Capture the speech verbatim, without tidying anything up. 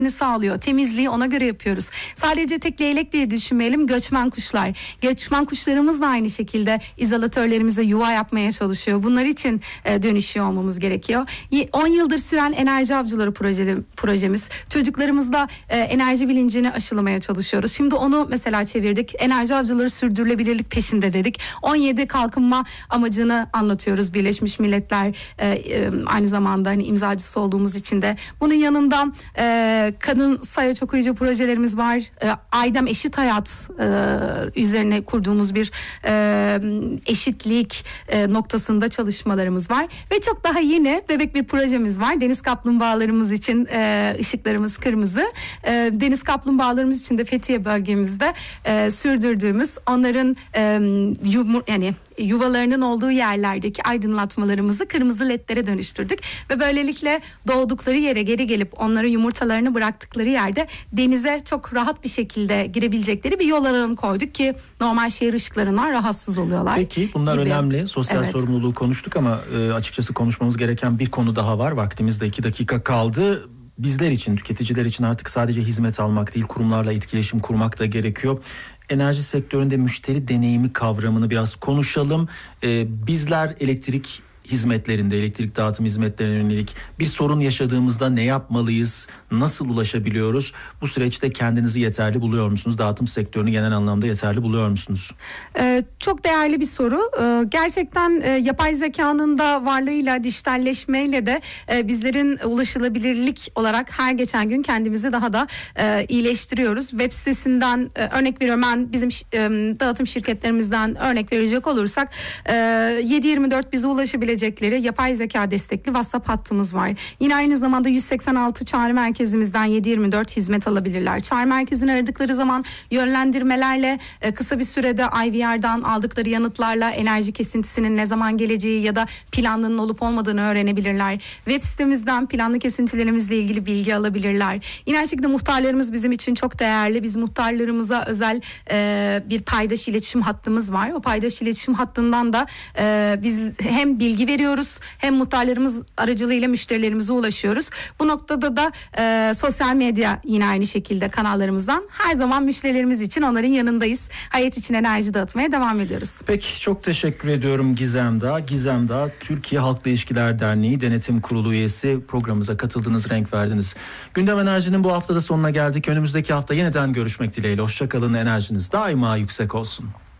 sağlıyor. Temizliği ona göre yapıyoruz. Sadece tek leylek diye düşünmeyelim. Göçmen kuşlar. Göçmen kuşlarımız da aynı şekilde izolatörlerimize yuva yapmaya çalışıyor. Bunlar için e, dönüşüyor olmamız gerekiyor. on yıldır süren enerji avcıları projesi, projemiz. Çocuklarımızda e, enerji bilincini aşılamaya çalışıyoruz. Şimdi onu mesela çevirdik. Enerji avcıları sürdürülebilirlik peşinde dedik. on yedi kalkınma amacını anlatıyoruz. Birleşmiş Milletler e, e, aynı zamanda hani imzacısı olduğumuz için de. Bunun yanında e, kadın sayaç okuyucu projelerimiz var. E, Aydem Eşit Hayat e, üzerine kurduğumuz bir e, eşitlik e, noktasında çalışmalarımız var. Ve çok daha yeni bebek bir projemiz var. Deniz kaplumbağalarımız için e, ışıklarımız kırmızı. E, deniz kaplumbağalarımız için de Fethiye bölgemizde e, sürdürdüğümüz onların e, yumur, yani yuvalarının olduğu yerlerdeki aydınlatmalarımızı kırmızı ledlere dönüştürdük ve böylelikle doğdukları yere geri gelip onların yumurtalarını bıraktıkları yerde denize çok rahat bir şekilde girebilecekleri bir yol alanı koyduk ki normal şehir ışıklarından rahatsız oluyorlar. Peki bunlar gibi. Önemli. Sosyal evet. sorumluluğu konuştuk ama e, açıkçası konuşmamız gereken bir konu daha var. Vaktimizde iki dakika kaldı. Bizler için, tüketiciler için artık sadece hizmet almak değil, kurumlarla etkileşim kurmak da gerekiyor. Enerji sektöründe müşteri deneyimi kavramını biraz konuşalım. Ee, bizler elektrik hizmetlerinde, elektrik dağıtım hizmetlerine yönelik bir sorun yaşadığımızda ne yapmalıyız? Nasıl ulaşabiliyoruz? Bu süreçte kendinizi yeterli buluyor musunuz? Dağıtım sektörünü genel anlamda yeterli buluyor musunuz? Ee, çok değerli bir soru. Ee, gerçekten e, yapay zekanın da varlığıyla, dijitalleşmeyle de e, bizlerin ulaşılabilirlik olarak her geçen gün kendimizi daha da e, iyileştiriyoruz. Web sitesinden e, örnek veriyorum, ben bizim e, dağıtım şirketlerimizden örnek verecek olursak e, yedi yirmi dört bize ulaşabilecek yapay zeka destekli WhatsApp hattımız var. Yine aynı zamanda yüz seksen altı çağrı merkezimizden yedi yirmi dört hizmet alabilirler. Çağrı merkezini aradıkları zaman yönlendirmelerle e, kısa bir sürede I V R'dan aldıkları yanıtlarla enerji kesintisinin ne zaman geleceği ya da planının olup olmadığını öğrenebilirler. Web sitemizden planlı kesintilerimizle ilgili bilgi alabilirler. Yine aynı şekilde muhtarlarımız bizim için çok değerli. Biz muhtarlarımıza özel e, bir paydaş iletişim hattımız var. O paydaş iletişim hattından da e, biz hem bilgi veriyoruz hem muhtarlarımız aracılığıyla müşterilerimize ulaşıyoruz. Bu noktada da e, sosyal medya yine aynı şekilde kanallarımızdan her zaman müşterilerimiz için onların yanındayız. Hayat için enerji dağıtmaya devam ediyoruz. Peki, çok teşekkür ediyorum Gizem Dağ. Gizem Dağ, Türkiye Halkla İlişkiler Derneği Denetim Kurulu üyesi, programımıza katıldınız, renk verdiniz. Gündem Enerji'nin bu haftada sonuna geldik. Önümüzdeki hafta yeniden görüşmek dileğiyle. Hoşça kalın, enerjiniz daima yüksek olsun.